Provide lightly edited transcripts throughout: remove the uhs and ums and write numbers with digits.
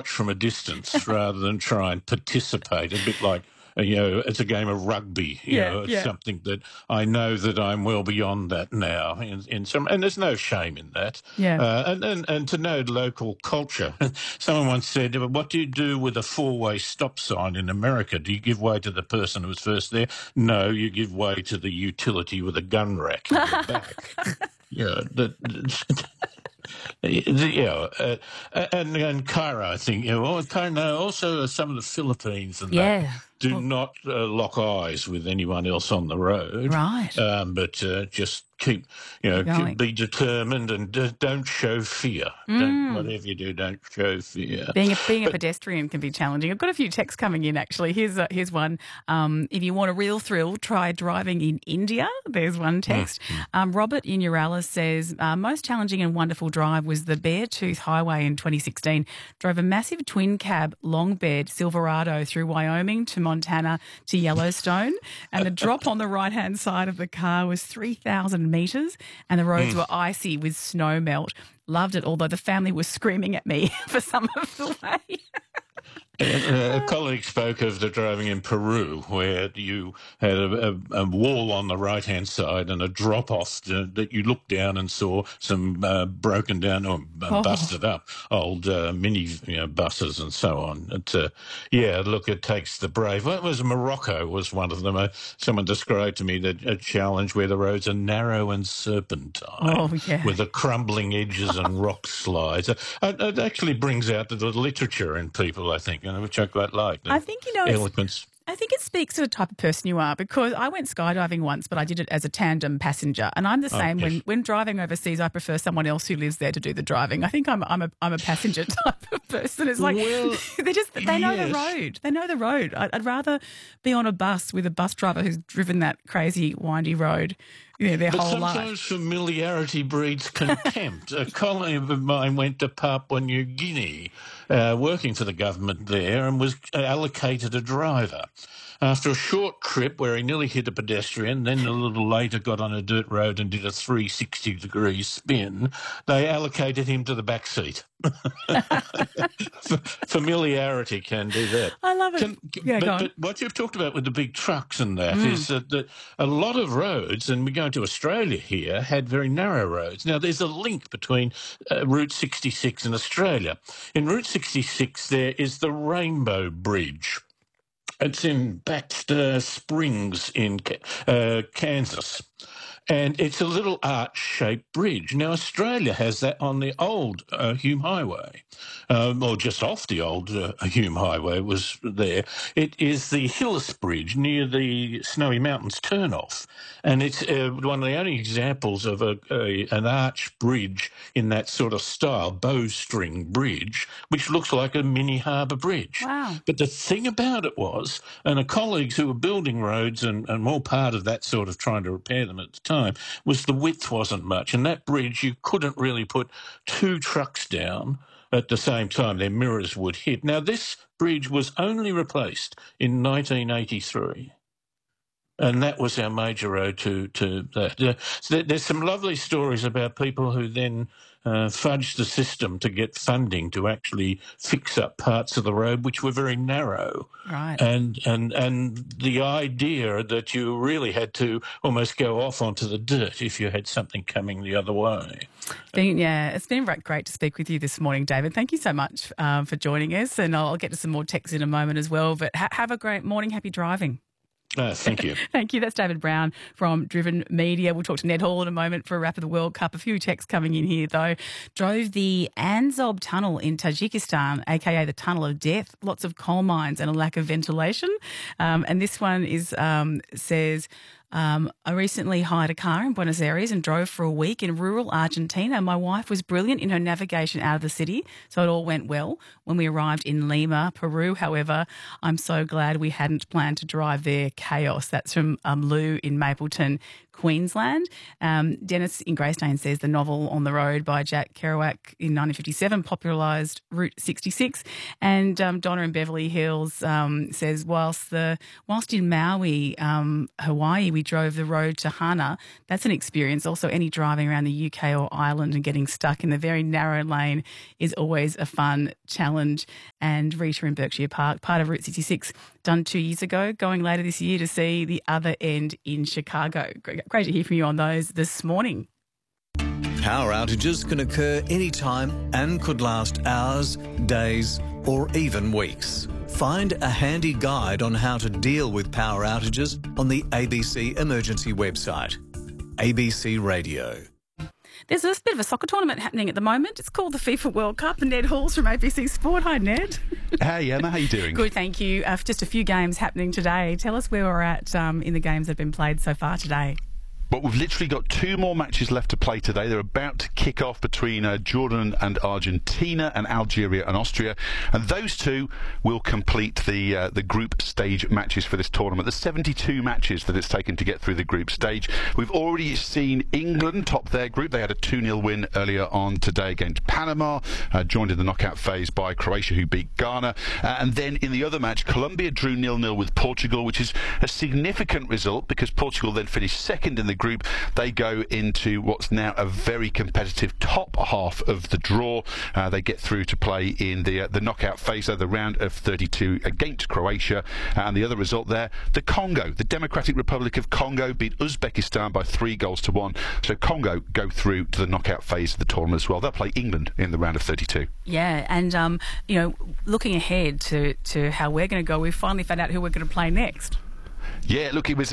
watch from a distance rather than try and participate. A bit like, it's a game of rugby. It's something that I know that I'm well beyond that now. And there's no shame in that. Yeah. And to know local culture. Someone once said, "What do you do with a four-way stop sign in America? Do you give way to the person who was first there? No, you give way to the utility with a gun rack in your back." And Cairo, I think, also some of the Philippines and that do not lock eyes with anyone else on the road, right? But just keep be determined and don't show fear. Whatever you do, don't show fear. Being a pedestrian can be challenging. I've got a few texts coming in, actually. Here's one. If you want a real thrill, try driving in India. There's one text. Robert in Urala says, most challenging and wonderful drive was the Beartooth Highway in 2016. Drove a massive twin cab long bed Silverado through Wyoming to Montana to Yellowstone, and the drop on the right-hand side of the car was 3,000 metres, and the roads were icy with snow melt. Loved it, although the family was screaming at me for some of the way. A colleague spoke of the driving in Peru, where you had a wall on the right-hand side and a drop-off that you looked down and saw some broken down or busted up old mini buses and so on. It takes the brave. Well, it was Morocco was one of them. Someone described to me a challenge where the roads are narrow and serpentine, with the crumbling edges and rock slides. It actually brings out the literature in people, I think, which I quite like. I think, eloquence. I think it speaks to the type of person you are, because I went skydiving once, but I did it as a tandem passenger, and I'm the same. When driving overseas, I prefer someone else who lives there to do the driving. I think I'm a passenger type of person. It's like they know the road. They know the road. I'd rather be on a bus with a bus driver who's driven that crazy windy road their whole life. Sometimes familiarity breeds contempt. A colleague of mine went to Papua New Guinea, working for the government there, and was allocated a driver. After a short trip where he nearly hit a pedestrian, then a little later got on a dirt road and did a 360-degree spin, they allocated him to the back seat. Familiarity can do that. I love it. But what you've talked about with the big trucks and that is that a lot of roads, and we're going to Australia here, had very narrow roads. Now, there's a link between Route 66 and Australia. In Route 66, there is the Rainbow Bridge. It's in Baxter Springs in Kansas. And it's a little arch-shaped bridge. Now, Australia has that on the old Hume Highway, or just off the old Hume Highway was there. It is the Hillis Bridge near the Snowy Mountains turnoff. And it's one of the only examples of an arch bridge in that sort of style, bowstring bridge, which looks like a mini harbour bridge. Wow. But the thing about it was, and the colleagues who were building roads and more part of that sort of trying to repair them at the time, was the width wasn't much. And that bridge, you couldn't really put two trucks down at the same time. Their mirrors would hit. Now, this bridge was only replaced in 1983. And that was our major road to that. So there's some lovely stories about people who then fudged the system to get funding to actually fix up parts of the road which were very narrow. Right. And the idea that you really had to almost go off onto the dirt if you had something coming the other way. It's been great to speak with you this morning, David. Thank you so much for joining us, and I'll get to some more texts in a moment as well. But have a great morning. Happy driving. Thank you. Thank you. That's David Brown from Driven Media. We'll talk to Ned Hall in a moment for a wrap of the World Cup. A few texts coming in here, though. Drove the Anzob Tunnel in Tajikistan, a.k.a. the Tunnel of Death. Lots of coal mines and a lack of ventilation. And this one says... I recently hired a car in Buenos Aires and drove for a week in rural Argentina. My wife was brilliant in her navigation out of the city, so it all went well. When we arrived in Lima, Peru, however, I'm so glad we hadn't planned to drive there. Chaos. That's from Lou in Mapleton, Queensland. Dennis in Greystone says the novel On the Road by Jack Kerouac in 1957 popularised Route 66. And Donna in Beverly Hills says whilst in Maui, Hawaii, we drove the road to Hana. That's an experience. Also, any driving around the UK or Ireland and getting stuck in the very narrow lane is always a fun challenge. And Rita in Berkshire Park, part of Route 66, done 2 years ago, going later this year to see the other end in Chicago. Great to hear from you on those this morning. Power outages can occur anytime and could last hours, days or even weeks. Find a handy guide on how to deal with power outages on the ABC Emergency website. ABC Radio. There's a bit of a soccer tournament happening at the moment. It's called the FIFA World Cup, and Ned Halls from ABC Sport. Hi, Ned. Hey, Emma. How you doing? Good, thank you. Just a few games happening today. Tell us where we're at in the games that have been played so far today. Well, we've literally got 2 more matches left to play today. They're about to kick off between Jordan and Argentina and Algeria and Austria. And those 2 will complete the group stage matches for this tournament. The 72 matches that it's taken to get through the group stage. We've already seen England top their group. They had a 2-0 win earlier on today against Panama, joined in the knockout phase by Croatia, who beat Ghana. And then in the other match, Colombia drew 0-0 with Portugal, which is a significant result because Portugal then finished second in the group. They go into what's now a very competitive top half of the draw. They get through to play in the knockout phase, the round of 32 against Croatia. And the other result there, the Democratic Republic of Congo beat Uzbekistan by 3-1. So Congo go through to the knockout phase of the tournament as well. They'll play England in the round of 32. Yeah, and looking ahead to how we're going to go, we finally found out who we're going to play next. Yeah, look, it was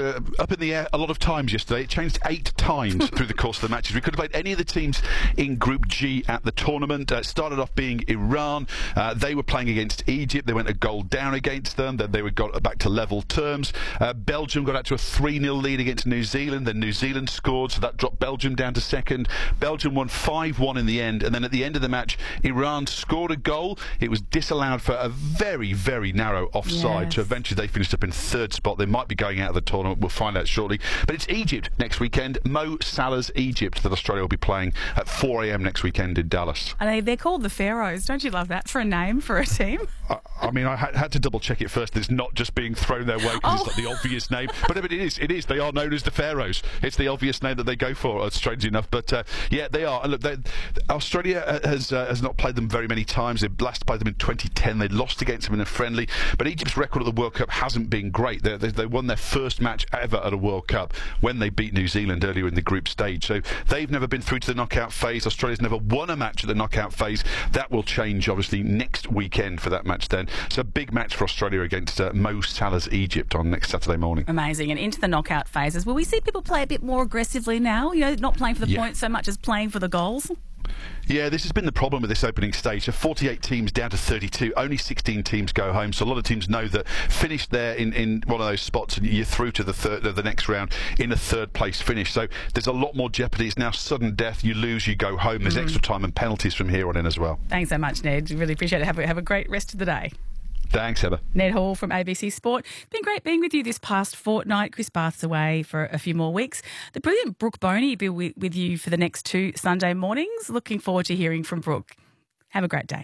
up in the air a lot of times yesterday. It changed 8 times through the course of the matches. We could have played any of the teams in Group G at the tournament. Started off being Iran. They were playing against Egypt. They went a goal down against them. Then they got back to level terms. Belgium got out to a 3-0 lead against New Zealand. Then New Zealand scored, so that dropped Belgium down to second. Belgium won 5-1 in the end. And then at the end of the match, Iran scored a goal. It was disallowed for a very, very narrow offside. Yes. So eventually they finished up in 3rd spot. They might be going out of the tournament. We'll find out shortly. But it's Egypt next weekend. Mo Salah's Egypt that Australia will be playing at 4 a.m. next weekend in Dallas. And they're called the Pharaohs. Don't you love that for a name for a team? I mean, I had to double check it first. It's not just being thrown their way because it's not the obvious name. But it is. They are known as the Pharaohs. It's the obvious name that they go for, strangely enough. But yeah, they are. And look, Australia has not played them very many times. They last played them in 2010. They lost against them in a friendly. But Egypt's record at the World Cup hasn't been great. They won their first match ever at a World Cup when they beat New Zealand earlier in the group stage. So they've never been through to the knockout phase. Australia's never won a match at the knockout phase. That will change, obviously, next weekend for that match then. So a big match for Australia against Mo Salah's Egypt on next Saturday morning. Amazing. And into the knockout phases, will we see people play a bit more aggressively now? Not playing for the points so much as playing for the goals? Yeah, this has been the problem with this opening stage. So 48 teams down to 32. Only 16 teams go home. So a lot of teams know that finished there in one of those spots and you're through to the next round in a 3rd place finish. So there's a lot more jeopardy. It's now sudden death. You lose, you go home. There's extra time and penalties from here on in as well. Thanks so much, Ned. Really appreciate it. Have a great rest of the day. Thanks, Heather. Ned Hall from ABC Sport. Been great being with you this past fortnight. Chris Bath's away for a few more weeks. The brilliant Brooke Boney will be with you for the next 2 Sunday mornings. Looking forward to hearing from Brooke. Have a great day.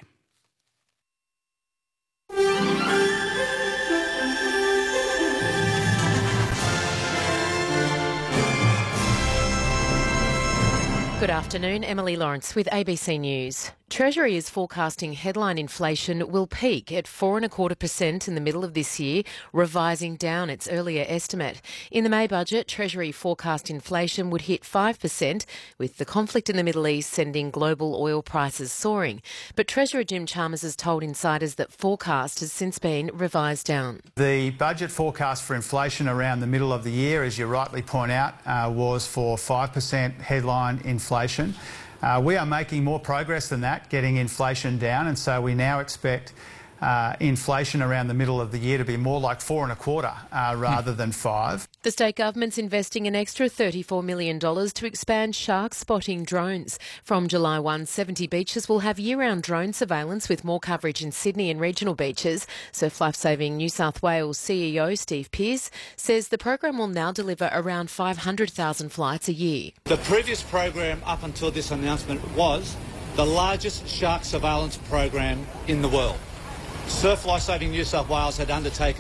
Good afternoon, Emily Lawrence with ABC News. Treasury is forecasting headline inflation will peak at 4.25% in the middle of this year, revising down its earlier estimate. In the May budget, Treasury forecast inflation would hit 5%, with the conflict in the Middle East sending global oil prices soaring. But Treasurer Jim Chalmers has told insiders that forecast has since been revised down. The budget forecast for inflation around the middle of the year, as you rightly point out, was for 5% headline inflation. We are making more progress than that, getting inflation down, and so we now expect inflation around the middle of the year to be more like 4.25 rather than 5. The state government's investing an extra $34 million to expand shark spotting drones. From July 1, 70 beaches will have year-round drone surveillance with more coverage in Sydney and regional beaches. Surf Life Saving New South Wales CEO Steve Pearce says the program will now deliver around 500,000 flights a year. The previous program up until this announcement was the largest shark surveillance program in the world. Surf Life Saving New South Wales had undertaken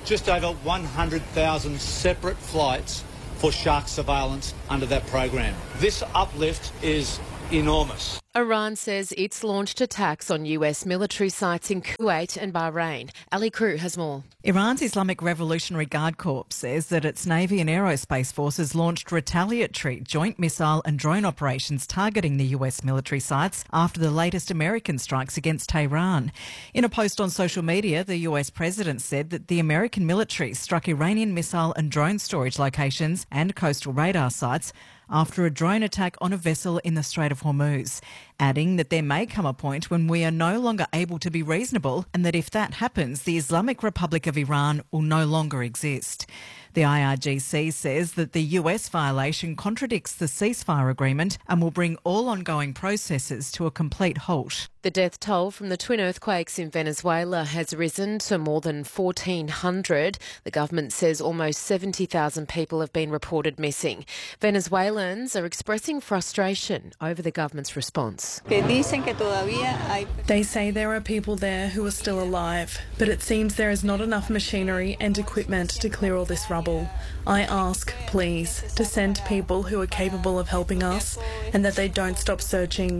just over 100,000 separate flights for shark surveillance under that program. This uplift is enormous. Iran says it's launched attacks on US military sites in Kuwait and Bahrain. Ali Crew has more. Iran's Islamic Revolutionary Guard Corps says that its Navy and Aerospace forces launched retaliatory joint missile and drone operations targeting the US military sites after the latest American strikes against Tehran. In a post on social media, the US president said that the American military struck Iranian missile and drone storage locations and coastal radar sites after a drone attack on a vessel in the Strait of Hormuz, adding that there may come a point when we are no longer able to be reasonable and that if that happens, the Islamic Republic of Iran will no longer exist. The IRGC says that the US violation contradicts the ceasefire agreement and will bring all ongoing processes to a complete halt. The death toll from the twin earthquakes in Venezuela has risen to more than 1,400. The government says almost 70,000 people have been reported missing. Venezuelans are expressing frustration over the government's response. They say there are people there who are still alive, but it seems there is not enough machinery and equipment to clear all this rubble. I ask, please, to send people who are capable of helping us, and that they don't stop searching,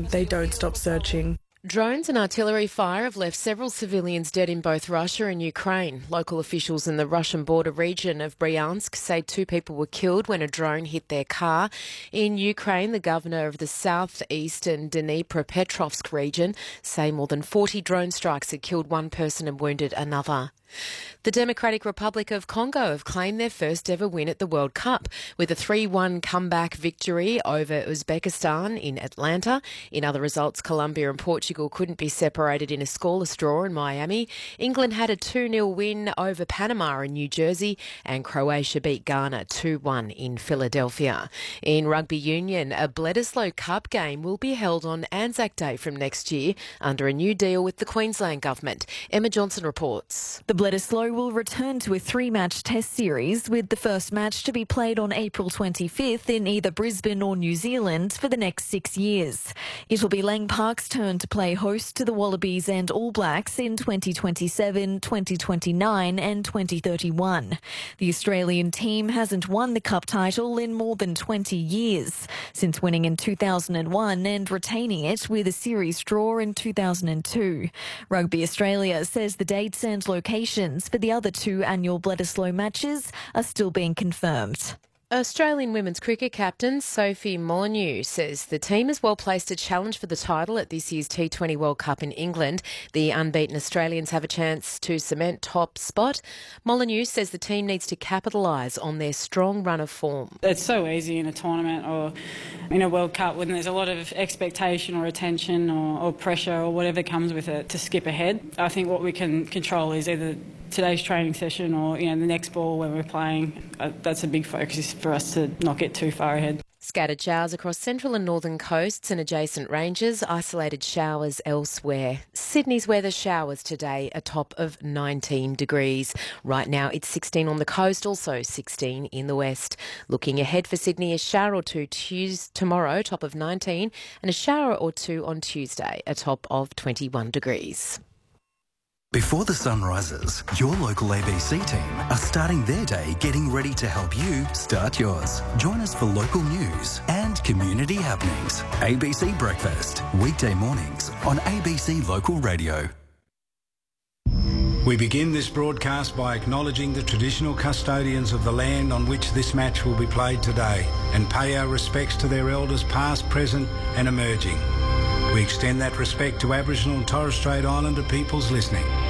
Drones and artillery fire have left several civilians dead in both Russia and Ukraine. Local officials in the Russian border region of Bryansk say 2 people were killed when a drone hit their car. In Ukraine, the governor of the southeastern Dnipropetrovsk region say more than 40 drone strikes had killed 1 person and wounded another. The Democratic Republic of Congo have claimed their first ever win at the World Cup with a 3-1 comeback victory over Uzbekistan in Atlanta. In other results, Colombia and Portugal couldn't be separated in a scoreless draw in Miami. England had a 2-0 win over Panama in New Jersey, and Croatia beat Ghana 2-1 in Philadelphia. In rugby union, a Bledisloe Cup game will be held on Anzac Day from next year under a new deal with the Queensland government. Emma Johnson reports. The Bledisloe will return to a 3-match test series, with the first match to be played on April 25th in either Brisbane or New Zealand for the next 6 years. It'll be Lang Park's turn to play host to the Wallabies and All Blacks in 2027, 2029 and 2031. The Australian team hasn't won the Cup title in more than 20 years, since winning in 2001 and retaining it with a series draw in 2002. Rugby Australia says the dates and locations for the other 2 annual Bledisloe matches are still being confirmed. Australian women's cricket captain Sophie Molyneux says the team is well placed to challenge for the title at this year's T20 World Cup in England. The unbeaten Australians have a chance to cement top spot. Molyneux says the team needs to capitalise on their strong run of form. It's so easy in a tournament or in a World Cup when there's a lot of expectation or attention or pressure or whatever comes with it to skip ahead. I think what we can control is either today's training session or the next ball when we're playing. That's a big focus for us to not get too far ahead. Scattered showers across central and northern coasts and adjacent ranges, isolated showers elsewhere. Sydney's weather: showers today, a top of 19 degrees. Right now it's 16 on the coast, also 16 in the west. Looking ahead for Sydney, a shower or 2 tomorrow, top of 19, and a shower or 2 on Tuesday, a top of 21 degrees. Before the sun rises, your local ABC team are starting their day getting ready to help you start yours. Join us for local news and community happenings. ABC Breakfast, weekday mornings on ABC Local Radio. We begin this broadcast by acknowledging the traditional custodians of the land on which this match will be played today and pay our respects to their elders past, present and emerging. We extend that respect to Aboriginal and Torres Strait Islander peoples listening.